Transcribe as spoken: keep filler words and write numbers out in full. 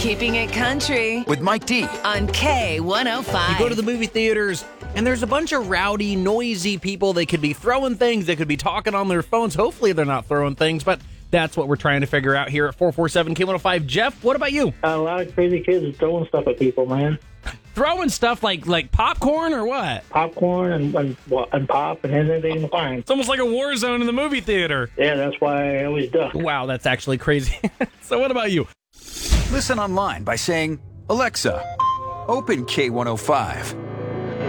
Keeping it country with Mike D on K one oh five. You go to the movie theaters, and there's a bunch of rowdy, noisy people. They could be throwing things. They could be talking on their phones. Hopefully, they're not throwing things, but that's what we're trying to figure out here at four four seven K one oh five. Jeff, what about you? A lot of crazy kids throwing stuff at people, man. Throwing stuff like like popcorn or what? Popcorn and and, and pop and anything to find. It's almost like a war zone in the movie theater. Yeah, that's why I always duck. Wow, that's actually crazy. So what about you? Listen online by saying, Alexa, open K one oh five.